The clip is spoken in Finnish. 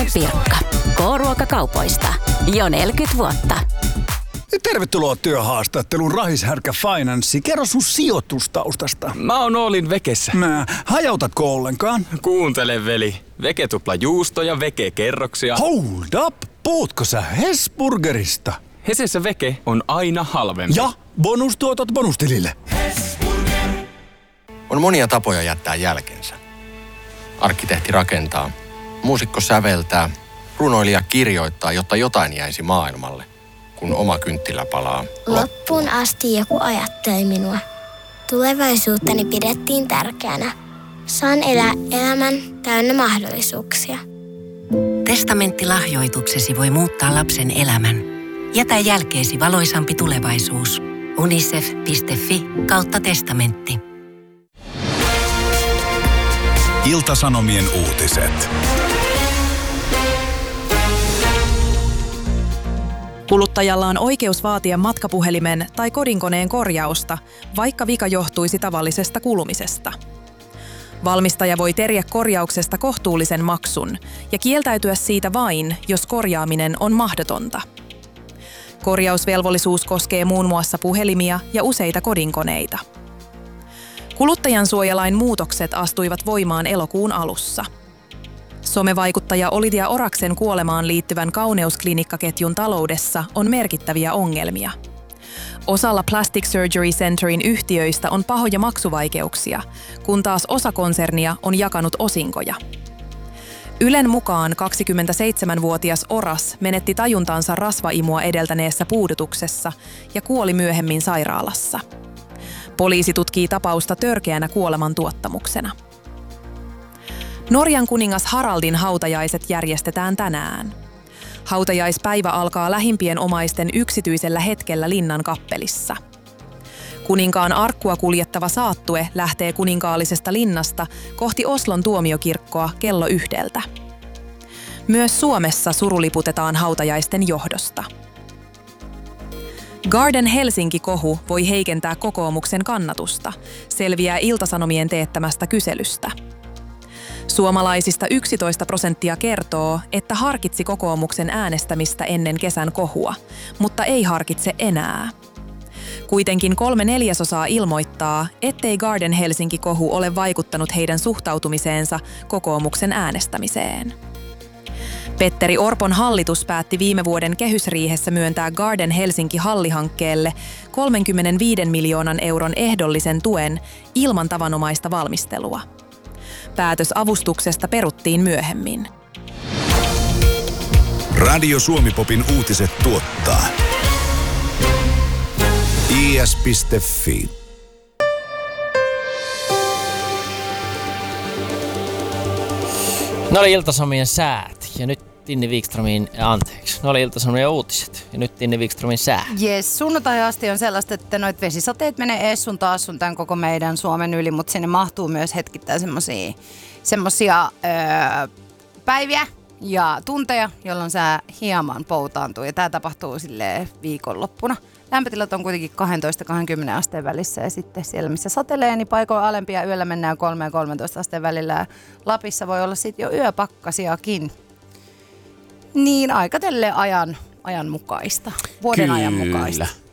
Pirkka. K-ruokakaupoista. Jo 40 vuotta. Tervetuloa työhaastatteluun Rahishärkä Finance. Kerro sun sijoitustaustasta. Mä oon Oolin Vekessä. Hajautatko ollenkaan? Kuuntele, veli. Veke tupla juusto ja Veke kerroksia. Hold up! Puhutko sä Hesburgerista? Hesessä Veke on aina halvempi. Ja bonustuotot bonustilille. On monia tapoja jättää jälkensä. Arkkitehti rakentaa, muusikko säveltää, runoilija kirjoittaa, jotta jotain jäisi maailmalle, kun oma kynttilä palaa Loppuun asti joku ajatteli minua. Tulevaisuuttani pidettiin tärkeänä. Saan elää elämän täynnä mahdollisuuksia. Testamenttilahjoituksesi voi muuttaa lapsen elämän. Jätä jälkeesi valoisampi tulevaisuus. unicef.fi/testamentti. Ilta-Sanomien uutiset. Kuluttajalla on oikeus vaatia matkapuhelimen tai kodinkoneen korjausta, vaikka vika johtuisi tavallisesta kulumisesta. Valmistaja voi periä korjauksesta kohtuullisen maksun ja kieltäytyä siitä vain, jos korjaaminen on mahdotonta. Korjausvelvollisuus koskee muun muassa puhelimia ja useita kodinkoneita. Kuluttajansuojalain muutokset astuivat voimaan elokuun alussa. Somevaikuttaja Olivia Oraksen kuolemaan liittyvän kauneusklinikkaketjun taloudessa on merkittäviä ongelmia. Osalla Plastic Surgery Centerin yhtiöistä on pahoja maksuvaikeuksia, kun taas osa konsernia on jakanut osinkoja. Ylen mukaan 27-vuotias Oras menetti tajuntansa rasvaimua edeltäneessä puudutuksessa ja kuoli myöhemmin sairaalassa. Poliisi tutkii tapausta törkeänä kuolemantuottamuksena. Norjan kuningas Haraldin hautajaiset järjestetään tänään. Hautajaispäivä alkaa lähimpien omaisten yksityisellä hetkellä linnan kappelissa. Kuninkaan arkkua kuljettava saattue lähtee kuninkaallisesta linnasta kohti Oslon tuomiokirkkoa kello 1. Myös Suomessa suruliputetaan hautajaisten johdosta. Garden Helsinki-kohu voi heikentää kokoomuksen kannatusta, selviää Ilta-Sanomien teettämästä kyselystä. Suomalaisista 11% kertoo, että harkitsi kokoomuksen äänestämistä ennen kesän kohua, mutta ei harkitse enää. Kuitenkin 3/4 ilmoittaa, ettei Garden Helsinki-kohu ole vaikuttanut heidän suhtautumiseensa kokoomuksen äänestämiseen. Petteri Orpon hallitus päätti viime vuoden kehysriihessä myöntää Garden Helsinki-hallihankkeelle 35 miljoonan euron ehdollisen tuen ilman tavanomaista valmistelua. Päätös avustuksesta peruttiin myöhemmin. Radio Suomi-popin uutiset tuottaa is.fi. Ne oli Ilta-Sanomien säät ja nyt Tinni Wikströmin, ne oli Ilta-Sanomien uutiset ja nyt Tinni Wikströmin sää. Jes, sunnuntai asti on sellaista, että noit vesisateet menee ees sun taas sun tämän koko meidän Suomen yli, mutta sinne mahtuu myös hetkittäin semmosia päiviä ja tunteja, jolloin sää hieman poutaantuu ja tää tapahtuu silleen viikonloppuna. Lämpötilat on kuitenkin 12-20 asteen välissä ja sitten siellä missä satelee, niin paikoin alempia yöllä mennään 3-13 asteen välillä ja Lapissa voi olla sitten jo yöpakkasiakin. Niin aika tälleen ajan mukaista, vuoden ajan mukaista.